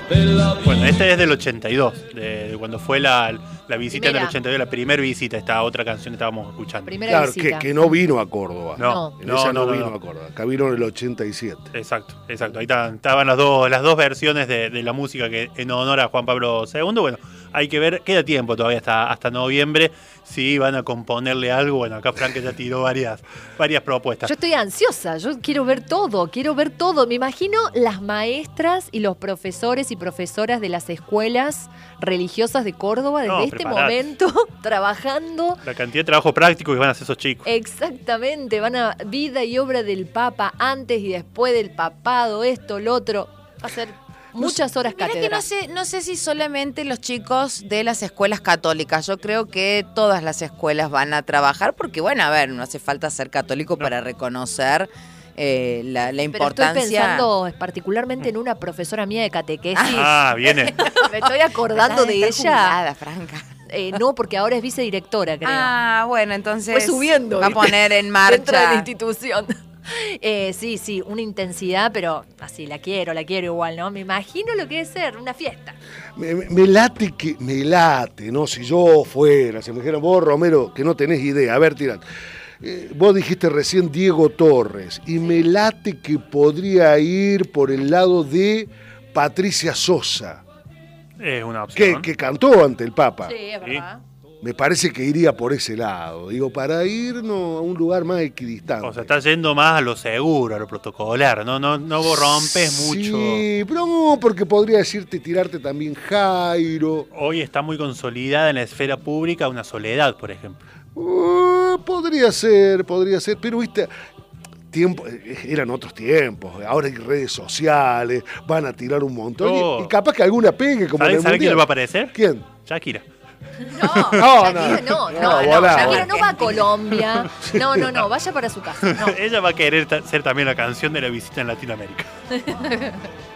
Bueno, este es del 82, de cuando fue la visita Primera. del 82, la primera visita, esta otra canción que estábamos escuchando. Primera Claro, visita. que no vino a Córdoba. No, En esa no no. vino a Córdoba. Acá vino en el 87. Exacto. Ahí estaban las dos versiones de la música que en honor a Juan Pablo II. Bueno, hay que ver, queda tiempo todavía hasta noviembre, si van a componerle algo. Bueno, acá Frank ya tiró varias propuestas. Yo estoy ansiosa, yo quiero ver todo. Me imagino las maestras y los profesores y profesoras de las escuelas religiosas de Córdoba desde este preparate. momento trabajando. La cantidad de trabajo práctico que van a hacer esos chicos. Exactamente, van a vida y obra del Papa antes y después del papado, esto, lo otro. Va a ser muchas horas Mirá cátedra. que no sé si solamente los chicos de las escuelas católicas. Yo creo que todas las escuelas van a trabajar porque, bueno, a ver, no hace falta ser católico para reconocer la Pero importancia. estoy pensando particularmente en una profesora mía de catequesis. Viene. Me estoy acordando de Estar ella. jubilada, Franca. No, porque ahora es vicedirectora, creo. Bueno, entonces Fue subiendo. va a ¿viste? poner en Dentro de la marcha. institución. Sí, una intensidad, pero así, la quiero igual, ¿no? Me imagino lo que es ser una fiesta. Me late, ¿no? Si yo fuera, si me dijeran, vos, Romero, que no tenés idea. A ver, tirad. Vos dijiste recién Diego Torres, y me late que podría ir por el lado de Patricia Sosa, Es una opción. que cantó ante el Papa. Sí, es verdad. Me parece que iría por ese lado, digo, para irnos a un lugar más equidistante. O sea, está yendo más a lo seguro, a lo protocolar, no vos rompes mucho. Sí, pero no, porque podría decirte, tirarte también Jairo. Hoy está muy consolidada en la esfera pública una Soledad, por ejemplo. Podría ser, pero viste, eran otros tiempos, ahora hay redes sociales, van a tirar un montón y capaz que alguna pegue como en el ¿Sabés quién Mundial. le va a aparecer? ¿Quién? Shakira. No, No, Shakira no, volá, Shakira volá. no va a Colombia. No, vaya para su casa. No. Ella va a querer ser también la canción de la visita en Latinoamérica.